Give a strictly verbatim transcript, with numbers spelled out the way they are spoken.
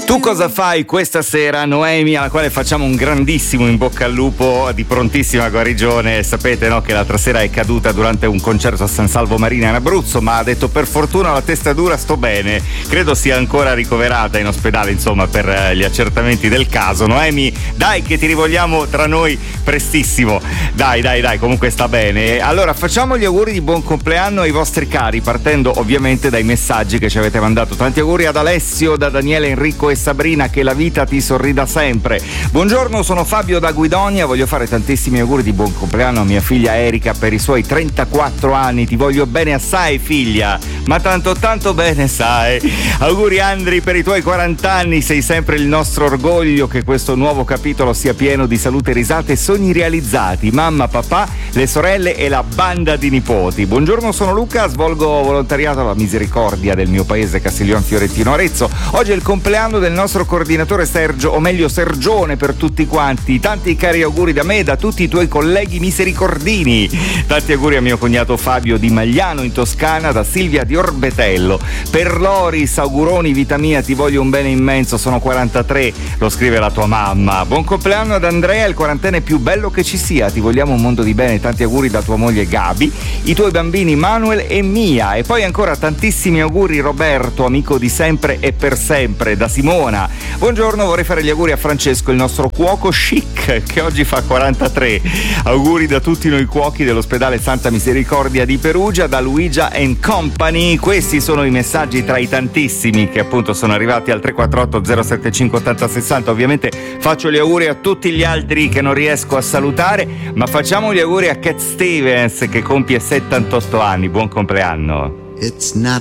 Tu cosa fai questa sera, Noemi, alla quale facciamo un grandissimo in bocca al lupo di prontissima guarigione? Sapete, no, che l'altra sera è caduta durante un concerto a San Salvo Marina in Abruzzo, ma ha detto per fortuna la testa dura, sto bene. Credo sia ancora ricoverata in ospedale, insomma, per gli accertamenti del caso. Noemi, dai che ti rivogliamo tra noi prestissimo. Dai, dai, dai, comunque sta bene. Allora, facciamo gli auguri di buon compleanno ai vostri cari, partendo ovviamente dai messaggi che ci avete mandato. Tanti auguri ad Alessio, da Daniele, Enrico e Sabrina, che la vita ti sorrida sempre. Buongiorno, sono Fabio da Guidonia, voglio fare tantissimi auguri di buon compleanno a mia figlia Erika per i suoi trentaquattro anni. Ti voglio bene assai, figlia, ma tanto tanto bene, sai. Auguri Andri per i tuoi quaranta anni, sei sempre il nostro orgoglio, che questo nuovo capitolo sia pieno di salute, risate e sogni realizzati. Mamma, papà, le sorelle e la banda di nipoti. Buongiorno, sono Luca, svolgo volontariato alla Misericordia del mio paese Castiglion Fiorentino Arezzo. Oggi è il compleanno del nostro coordinatore Sergio, o meglio Sergione per tutti quanti. Tanti cari auguri da me e da tutti i tuoi colleghi misericordini. Tanti auguri a mio cognato Fabio di Magliano in Toscana, da Silvia di Orbetello. Per Loris, auguroni vita mia, ti voglio un bene immenso, sono quarantatré, lo scrive la tua mamma. Buon compleanno ad Andrea, il quarantenne più bello che ci sia, ti vogliamo un mondo di bene. Tanti auguri da tua moglie Gabi, i tuoi bambini Manuel e Mia, e poi ancora tantissimi auguri Roberto, amico di sempre e per sempre, da Simona. Buongiorno, vorrei fare gli auguri a Francesco, il nostro cuoco chic, che oggi fa quarantatré. Auguri da tutti noi cuochi dell'ospedale Santa Misericordia di Perugia, da Luigia and Company. Questi sono i messaggi tra i tantissimi che appunto sono arrivati al tre quattro otto zero sette cinque ottanta sessanta. Ovviamente faccio gli auguri a tutti gli altri che non riesco a salutare, ma facciamo gli auguri a Cat Stevens che compie settantotto anni. Buon compleanno. It's not